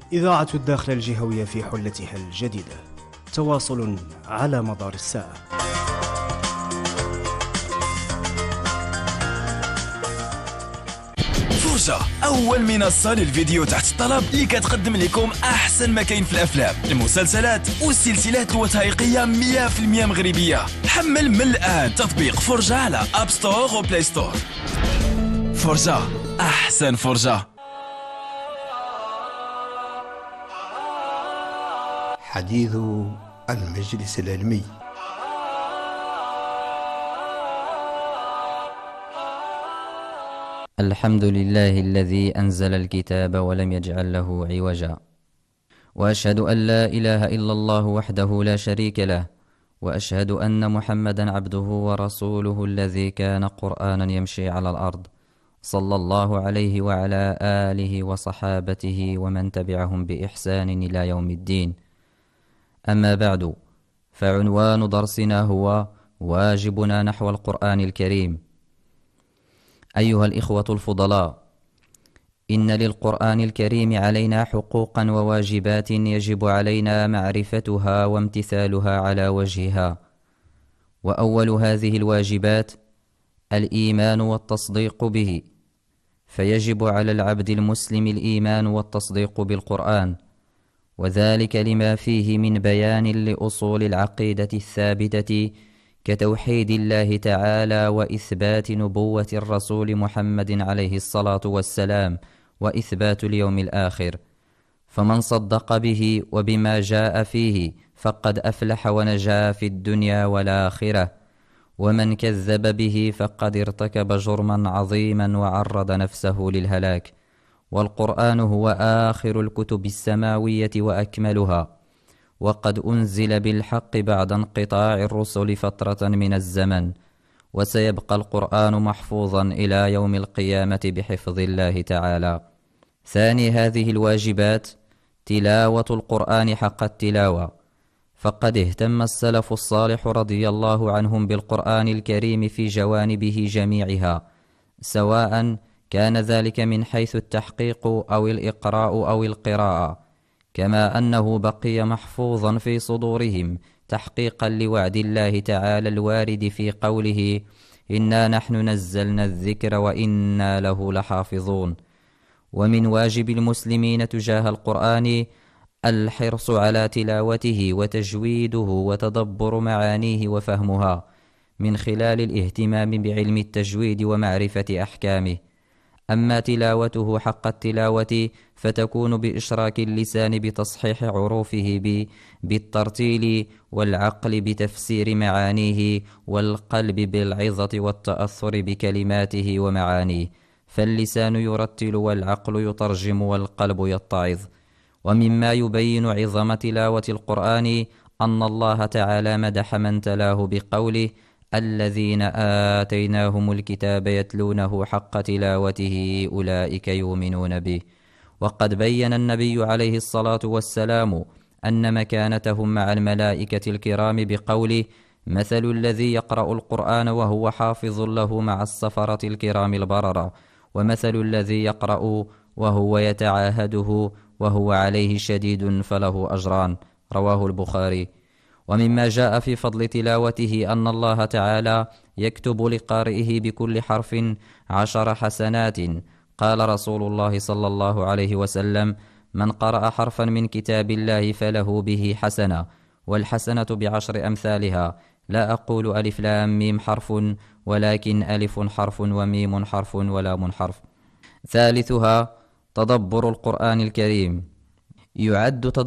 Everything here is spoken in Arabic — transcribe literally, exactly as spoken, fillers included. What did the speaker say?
إذاعة الداخل الجهوية في حلتها الجديدة، تواصل على مدار الساعة. فرجة، أول منصة للفيديو تحت الطلب اللي كتقدم لكم أحسن ما كاين في الأفلام، المسلسلات والسلسلات الوثائقية مية بالمية مغربية. حمل من الآن تطبيق فرجة على أب ستور وبلاي ستور. فرجة، أحسن فرجة. حديث المجلس العلمي. الحمد لله الذي أنزل الكتاب ولم يجعل له عوجا، وأشهد أن لا إله إلا الله وحده لا شريك له، وأشهد أن محمدا عبده ورسوله الذي كان قرآنا يمشي على الأرض، صلى الله عليه وعلى آله وصحابته ومن تبعهم بإحسان إلى يوم الدين. أما بعد، فعنوان درسنا هو واجبنا نحو القرآن الكريم. أيها الإخوة الفضلاء، إن للقرآن الكريم علينا حقوقا وواجبات يجب علينا معرفتها وامتثالها على وجهها. وأول هذه الواجبات الإيمان والتصديق به، فيجب على العبد المسلم الإيمان والتصديق بالقرآن، وذلك لما فيه من بيان لأصول العقيدة الثابتة كتوحيد الله تعالى وإثبات نبوة الرسول محمد عليه الصلاة والسلام وإثبات اليوم الآخر. فمن صدق به وبما جاء فيه فقد أفلح ونجا في الدنيا والآخرة، ومن كذب به فقد ارتكب جرما عظيما وعرض نفسه للهلاك. والقرآن هو آخر الكتب السماوية وأكملها، وقد أنزل بالحق بعد انقطاع الرسل فترة من الزمن، وسيبقى القرآن محفوظا إلى يوم القيامة بحفظ الله تعالى. ثاني هذه الواجبات تلاوة القرآن حق التلاوة، فقد اهتم السلف الصالح رضي الله عنهم بالقرآن الكريم في جوانبه جميعها، سواء كان ذلك من حيث التحقيق أو الإقراء أو القراءة، كما أنه بقي محفوظا في صدورهم تحقيقا لوعد الله تعالى الوارد في قوله: إنا نحن نزلنا الذكر وإنا له لحافظون. ومن واجب المسلمين تجاه القرآن الحرص على تلاوته وتجويده وتدبر معانيه وفهمها، من خلال الاهتمام بعلم التجويد ومعرفة أحكامه. أما تلاوته حق التلاوة فتكون بإشراك اللسان بتصحيح عروفه بالترتيل، والعقل بتفسير معانيه، والقلب بالعظة والتأثر بكلماته ومعانيه، فاللسان يرتل والعقل يترجم والقلب يتعظ. ومما يبين عظم تلاوة القرآن أن الله تعالى مدح من تلاه بقوله: الذين آتيناهم الكتاب يتلونه حق تلاوته أولئك يؤمنون به. وقد بين النبي عليه الصلاة والسلام أن مكانتهم مع الملائكة الكرام بقوله: مثل الذي يقرأ القرآن وهو حافظ له مع السفرة الكرام البررة، ومثل الذي يقرأ وهو يتعاهده وهو عليه شديد فله أجران. رواه البخاري. ومما جاء في فضل تلاوته أن الله تعالى يكتب لقارئه بكل حرف عشر حسنات. قال رسول الله صلى الله عليه وسلم: من قرأ حرفا من كتاب الله فله به حسنة، والحسنة بعشر أمثالها. لا أقول ألف لام ميم حرف، ولكن ألف حرف وميم حرف ولام حرف. ثالثها تدبر القرآن الكريم. يعد